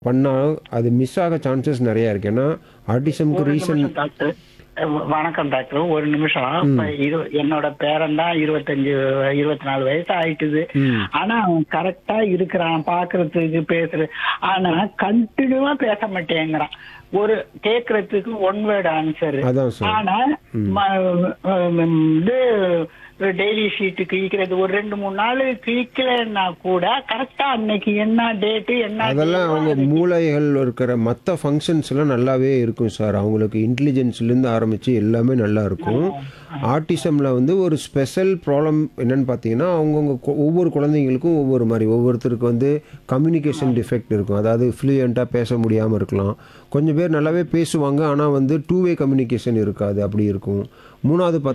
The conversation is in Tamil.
பண்ணா அது மிஸ் ஆக சான்சஸ் நெறைய இருக்கு. ஏன்னா, ஆட்டிசம்க்கு ஒரு ரீசன் நிமிஷம் டாக்டர். வணக்கம் டாக்டர். ஒரு நிமிஷம். இப்ப என்னோட பேரன் தான் 25, 24 வயசு ஆயிட்டுது. ம். ஆனா அவன் கரெக்டா இருக்கிறான், பாக்குறதுக்கு பேசுற. ஆனா கண்டினியூவா பேச மாட்டேங்கிறான். ஒரு கேக்குறதுக்கு ஒன் வேர்ட் ஆன்சர். அதான் சார். ஆனா இது டெய்லி ஷீட் கிழிக்கிறது ஒரு 2-3 நாள் கிழிக்கலன்னா கூட கரெக்டா அன்னைக்கு என்ன டேட்டு என்ன அதெல்லாம் தேதியோ அவங்க அது மூளைகள் இருக்கிற மற்ற ஃபங்க்ஷன்ஸ்லாம் நல்லாவே இருக்கும் சார். அவங்களுக்கு இன்டெலிஜென்ஸ்லேருந்து ஆரம்பித்து எல்லாமே நல்லா இருக்கும். ஆட்டிசமில் வந்து ஒரு ஸ்பெஷல் ப்ராப்ளம் என்னன்னு பார்த்தீங்கன்னா, அவங்கவுங்க ஒவ்வொரு குழந்தைங்களுக்கும் ஒவ்வொரு மாதிரி. ஒவ்வொருத்தருக்கு வந்து கம்யூனிகேஷன் டிஃபெக்ட் இருக்கும். அதாவது ஃப்ளூயண்ட்டாக பேச முடியாமல் இருக்கலாம். கொஞ்சம் பேர் நல்லாவே பேசுவாங்க. ஆனால் வந்து டூ வே கம்யூனிகேஷன் இருக்காது. அப்படி இருக்கும். 3வது